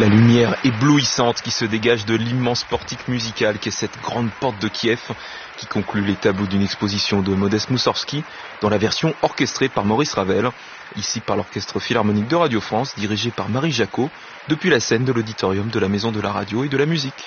La lumière éblouissante qui se dégage de l'immense portique musical qu'est cette grande porte de Kiev qui conclut les tableaux d'une exposition de Modest Moussorgsky dans la version orchestrée par Maurice Ravel, ici par l'Orchestre Philharmonique de Radio France dirigé par Marie Jacot depuis la scène de l'auditorium de la Maison de la Radio et de la Musique.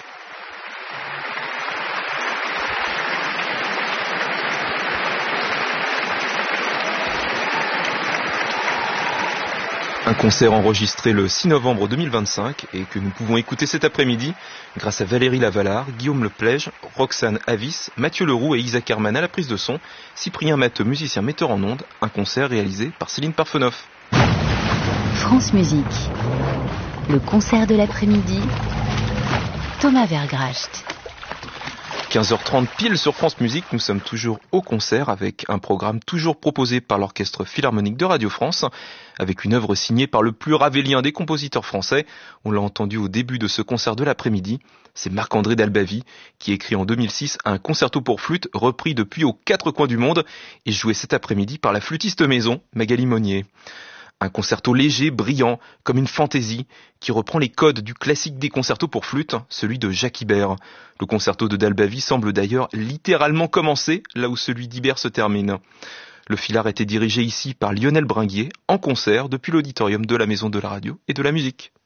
Un concert enregistré le 6 novembre 2025 et que nous pouvons écouter cet après-midi grâce à Valérie Lavallard, Guillaume Leplège, Roxane Avis, Mathieu Leroux et Isaac Herman à la prise de son, Cyprien Matteux, musicien metteur en ondes, un concert réalisé par Céline Parfenoff. France Musique, le concert de l'après-midi, Thomas Vergracht. 15h30 pile sur France Musique, nous sommes toujours au concert avec un programme toujours proposé par l'Orchestre Philharmonique de Radio France, avec une œuvre signée par le plus ravélien des compositeurs français. On l'a entendu au début de ce concert de l'après-midi, c'est Marc-André Dalbavie qui écrit en 2006 un concerto pour flûte repris depuis aux quatre coins du monde et joué cet après-midi par la flûtiste maison Magali Monnier. Un concerto léger, brillant, comme une fantaisie, qui reprend les codes du classique des concertos pour flûte, celui de Jacques Ibert. Le concerto de Dalbavie semble d'ailleurs littéralement commencer là où celui d'Ibert se termine. Le Philhar était dirigé ici par Lionel Bringuier, en concert depuis l'auditorium de la Maison de la Radio et de la Musique.